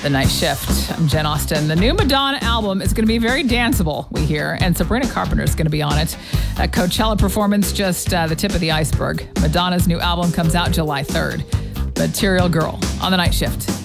The Night Shift. I'm Jen Austen. The new Madonna album is going to be very danceable, we hear, and Sabrina Carpenter is going to be on it. That Coachella performance, just the tip of the iceberg. Madonna's new album comes out July 3rd. Material Girl on The Night Shift.